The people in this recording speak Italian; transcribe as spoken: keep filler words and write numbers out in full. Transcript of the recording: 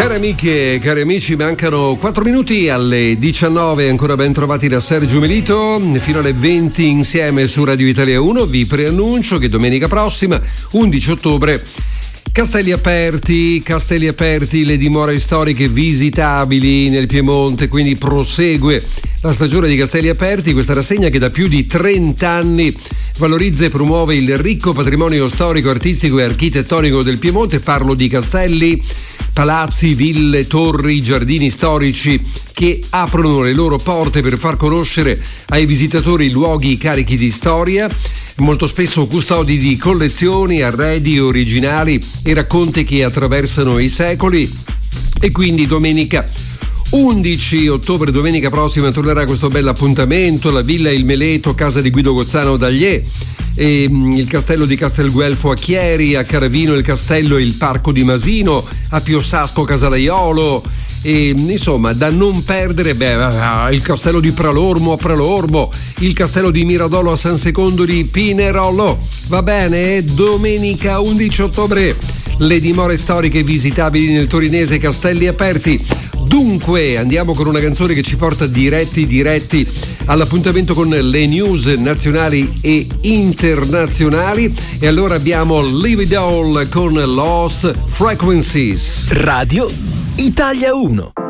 Cari amiche, cari amici, mancano quattro minuti alle diciannove, ancora ben trovati da Sergio Melito, fino alle venti insieme su Radio Italia uno. Vi preannuncio che domenica prossima, undici ottobre, Castelli aperti, castelli aperti, le dimore storiche visitabili nel Piemonte, quindi prosegue la stagione di Castelli aperti, questa rassegna che da più di trenta anni valorizza e promuove il ricco patrimonio storico, artistico e architettonico del Piemonte. Parlo di castelli, palazzi, ville, torri, giardini storici che aprono le loro porte per far conoscere ai visitatori luoghi carichi di storia, molto spesso custodi di collezioni, arredi originali e racconti che attraversano i secoli. E quindi domenica undici ottobre, domenica prossima, tornerà questo bell'appuntamento, la Villa Il Meleto, casa di Guido Gozzano Dagliè, e il castello di Castelguelfo a Chieri, a Caravino il castello e il parco di Masino, a Piossasco Casalaiolo, e insomma da non perdere, beh, il castello di Pralormo a Pralormo, il castello di Miradolo a San Secondo di Pinerolo. Va bene? Domenica undici ottobre le dimore storiche visitabili nel torinese Castelli aperti. Dunque andiamo con una canzone che ci porta diretti diretti all'appuntamento con le news nazionali e internazionali, e allora abbiamo Leave It All con Lost Frequencies. Radio Italia uno.